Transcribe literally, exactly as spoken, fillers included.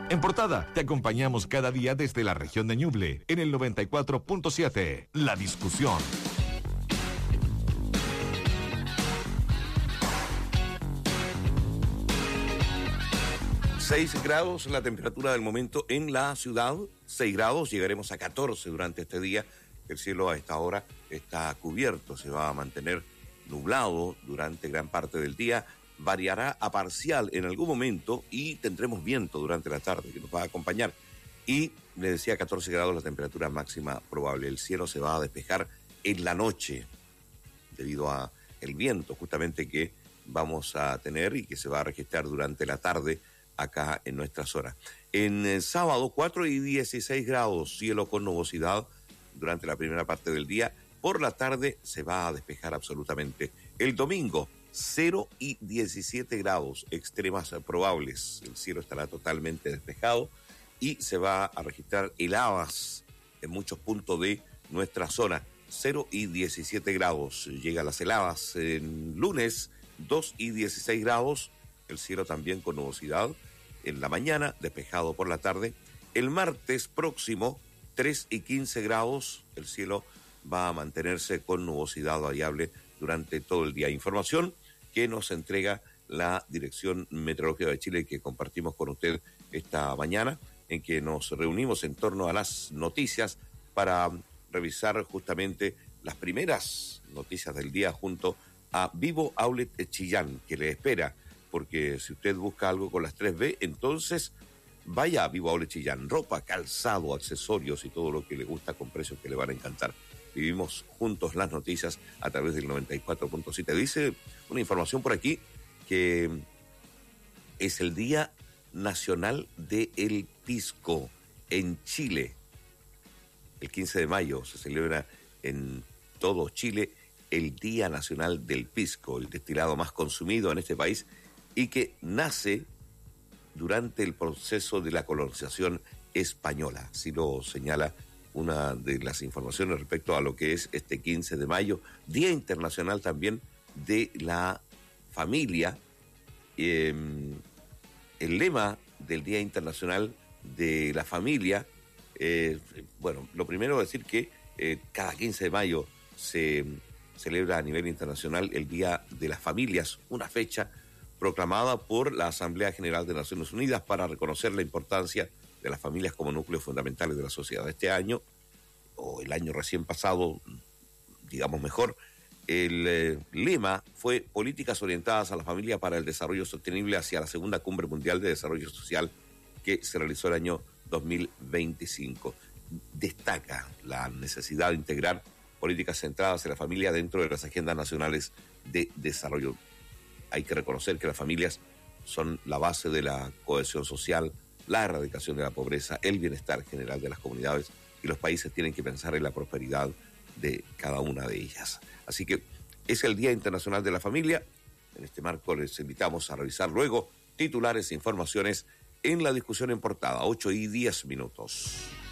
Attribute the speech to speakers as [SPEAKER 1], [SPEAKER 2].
[SPEAKER 1] En Portada, te acompañamos cada día desde la región de Ñuble, en el noventa y cuatro punto siete. La discusión.
[SPEAKER 2] seis grados la temperatura del momento en la ciudad, seis grados, llegaremos a catorce durante este día. El cielo a esta hora está cubierto, se va a mantener nublado durante gran parte del día, variará a parcial en algún momento y tendremos viento durante la tarde que nos va a acompañar. Y le decía catorce grados la temperatura máxima probable. El cielo se va a despejar en la noche debido a el viento justamente que vamos a tener y que se va a registrar durante la tarde acá en nuestra zona. En el sábado, cuatro y dieciséis grados, cielo con nubosidad durante la primera parte del día. Por la tarde se va a despejar absolutamente. El domingo, cero y diecisiete grados, extremas probables. El cielo estará totalmente despejado y se va a registrar heladas en muchos puntos de nuestra zona. cero y diecisiete grados, llegan las heladas. En lunes, dos y dieciséis grados, el cielo también con nubosidad en la mañana, despejado por la tarde. El martes próximo, tres y quince grados, el cielo va a mantenerse con nubosidad variable durante todo el día. Información que nos entrega la Dirección Meteorológica de Chile que compartimos con usted esta mañana, en que nos reunimos en torno a las noticias para revisar justamente las primeras noticias del día junto a Vivo Outlet Chillán, que le espera, porque si usted busca algo con las tres B, entonces vaya a Vivo Outlet Chillán, ropa, calzado, accesorios y todo lo que le gusta con precios que le van a encantar. Vivimos juntos las noticias a través del noventa y cuatro punto siete. Dice una información por aquí que es el Día Nacional del Pisco en Chile. El quince de mayo se celebra en todo Chile el Día Nacional del Pisco, el destilado más consumido en este país y que nace durante el proceso de la colonización española. Así lo señala una de las informaciones respecto a lo que es este quince de mayo, Día Internacional también de la Familia. Eh, el lema del Día Internacional de la Familia, eh, bueno, lo primero es decir que eh, cada quince de mayo se celebra a nivel internacional el Día de las Familias, una fecha proclamada por la Asamblea General de Naciones Unidas para reconocer la importancia de las familias como núcleos fundamentales de la sociedad. Este año, o el año recién pasado, digamos mejor, el eh, lema fue Políticas orientadas a la familia para el desarrollo sostenible hacia la segunda Cumbre Mundial de Desarrollo Social que se realizó el año dos mil veinticinco. Destaca la necesidad de integrar políticas centradas en la familia dentro de las agendas nacionales de desarrollo. Hay que reconocer que las familias son la base de la cohesión social, la erradicación de la pobreza, el bienestar general de las comunidades, y los países tienen que pensar en la prosperidad de cada una de ellas. Así que es el Día Internacional de la Familia. En este marco les invitamos a revisar luego titulares e informaciones en la discusión en Portada, ocho y diez minutos.